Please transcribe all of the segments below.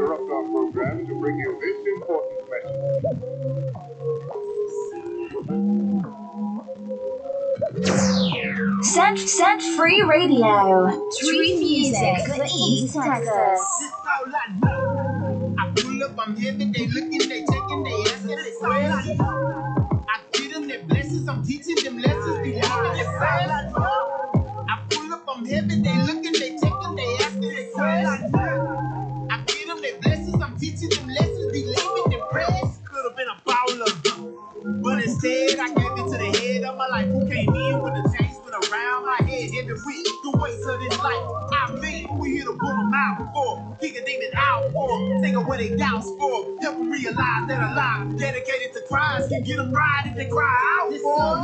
interrupt our program to bring you this important message. Set Free Radio. Tree music for East Texas. I pull up, I'm heavy, they looking, they checking, they asking, they questions. I get them their blessings, I'm teaching them lessons, believing their prayers. I pull up, I'm heavy, they looking, they checking, they asking, they questions. I get them their blessings, I'm teaching them lessons, believing their prayers. Could have been a baller, but instead I gave it to the head of my life who came in when the chains went around my head, heavy with the weights of this life. I mean, we here to pull them out for, kick a demon out for, take away their doubts for, help them realize that a lie dedicated to Christ can get them right if they cry out for.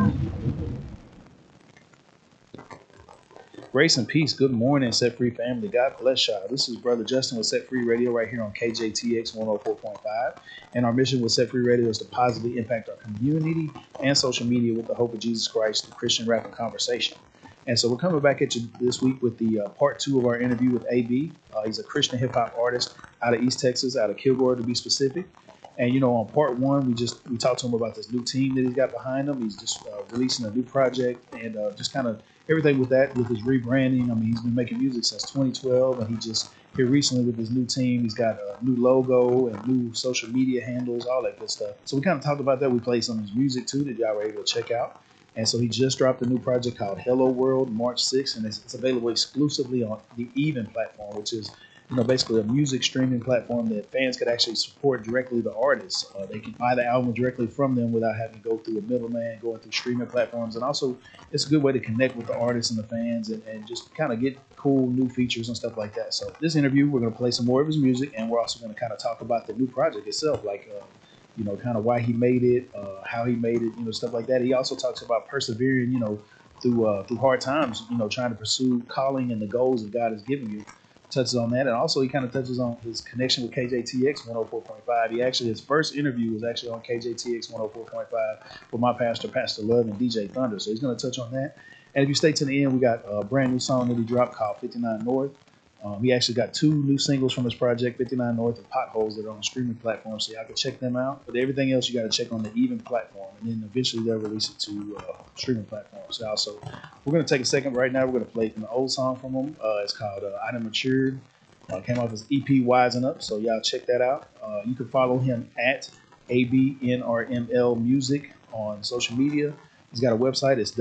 Grace and peace. Good morning, Set Free family. God bless y'all. This is Brother Justin with Set Free Radio right here on KJTX 104.5. And our mission with Set Free Radio is to positively impact our community and social media with the hope of Jesus Christ through Christian rap and conversation. And so we're coming back at you this week with the part 2 of our interview with AB. He's a Christian hip hop artist out of East Texas, out of Kilgore to be specific. And, you know, on part 1, we talked to him about this new team that he's got behind him. He's just releasing a new project and just kind of everything with that, with his rebranding. I mean, he's been making music since 2012, and he just here recently with his new team, he's got a new logo and new social media handles, all that good stuff. So we kind of talked about that. We played some of his music too that y'all were able to check out. And so he just dropped a new project called Hello World March 6th, and it's available exclusively on the Even platform, which is, you know, basically a music streaming platform that fans could actually support directly the artists. They can buy the album directly from them without having to go through a middleman, going through streaming platforms. And also, it's a good way to connect with the artists and the fans and just kind of get cool new features and stuff like that. So this interview, we're going to play some more of his music, and we're also going to kind of talk about the new project itself, like, you know, kind of why he made it, how he made it, you know, stuff like that. He also talks about persevering, you know, through hard times, you know, trying to pursue calling and the goals that God has given you. Touches on that, and also he kind of touches on his connection with KJTX 104.5. He actually, his first interview was actually on KJTX 104.5 with my pastor, Pastor Love, and DJ Thunder. So he's going to touch on that. And if you stay to the end, we got a brand new song that he dropped called 59 North. He actually got 2 new singles from his project, 59 North and Potholes, that are on streaming platforms, so y'all can check them out. But everything else you got to check on the Even platform, and then eventually they'll release it to streaming platforms. Also, we're going to take a second right now. We're going to play an old song from him. It's called I Done Matured. Came off his EP Wisen Up, so y'all check that out. You can follow him at ABNRML Music on social media. He's got a website. It's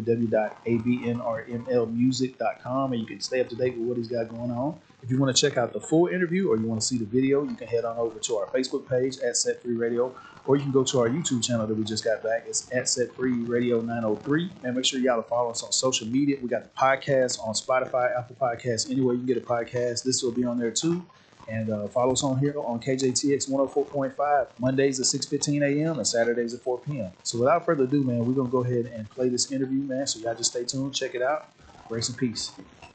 www.abnrmlmusic.com, and you can stay up to date with what he's got going on. If you want to check out the full interview or you want to see the video, you can head on over to our Facebook page at Set Free Radio, or you can go to our YouTube channel that we just got back. It's at Set Free Radio 903. And make sure y'all follow us on social media. We got the podcast on Spotify, Apple Podcasts, anywhere you can get a podcast. This will be on there too. And follow us on here on KJTX 104.5, Mondays at 6:15 a.m. and Saturdays at 4 p.m. So without further ado, man, we're going to go ahead and play this interview, man. So y'all just stay tuned. Check it out. Grace and peace.